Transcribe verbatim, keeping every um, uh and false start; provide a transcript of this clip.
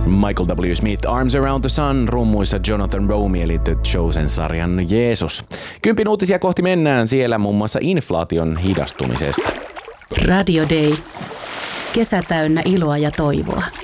Michael W. Smith, Arms Around the Sun, rummuissa Jonathan Romy eli The Chosen-sarjan Jeesus. Kympin uutisia kohti mennään, siellä muun muassa inflaation hidastumisesta. Radio Day. Kesä täynnä iloa ja toivoa.